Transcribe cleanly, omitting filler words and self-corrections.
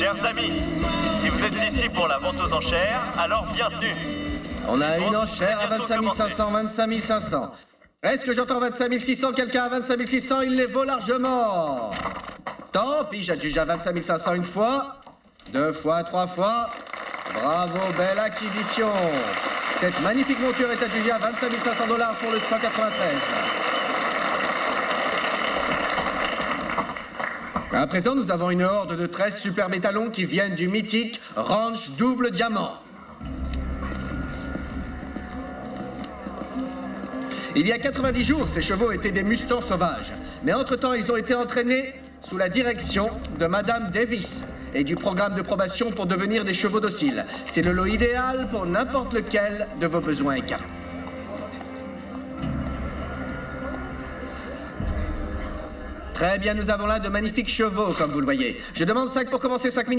Chers amis, si vous êtes ici pour la vente aux enchères, alors bienvenue. On a une Bon, enchère à 25 500, 25 500. Est-ce que j'entends 25 600? Quelqu'un à 25 600? Il les vaut largement. Tant pis, j'adjuge à 25 500 une fois, 2 fois, 3 fois. Bravo, belle acquisition. Cette magnifique monture est adjugée à 25 500 $ pour le 193. À présent, nous avons une horde de 13 superbes étalons qui viennent du mythique Ranch Double Diamant. Il y a 90 jours, ces chevaux étaient des mustangs sauvages. Mais entre-temps, ils ont été entraînés sous la direction de Madame Davis et du programme de probation pour devenir des chevaux dociles. C'est le lot idéal pour n'importe lequel de vos besoins et cas. Très bien, nous avons là de magnifiques chevaux, comme vous le voyez. Je demande 5 pour commencer, 5 minutes.